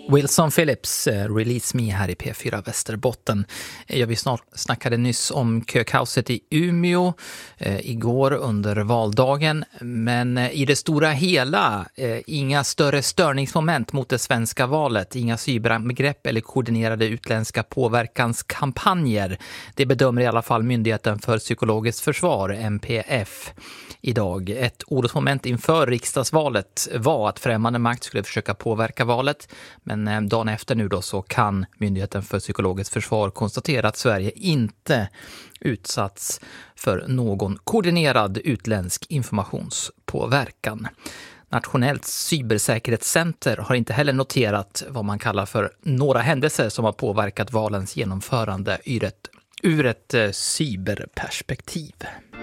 Wilson Phillips, Release Me här i P4 Västerbotten. Vi snackade nyss om kökaoset i Umeå igår under valdagen. Men i det stora hela, inga större störningsmoment mot det svenska valet. Inga cyberangrepp eller koordinerade utländska påverkanskampanjer. Det bedömer i alla fall Myndigheten för psykologiskt försvar, MPF, idag. Ett orosmoment inför riksdagsvalet var att främmande makt skulle försöka påverka valet. Men dagen efter nu då så kan Myndigheten för psykologiskt försvar konstatera att Sverige inte utsatts för någon koordinerad utländsk informationspåverkan. Nationellt cybersäkerhetscenter har inte heller noterat vad man kallar för några händelser som har påverkat valens genomförande ur ett cyberperspektiv.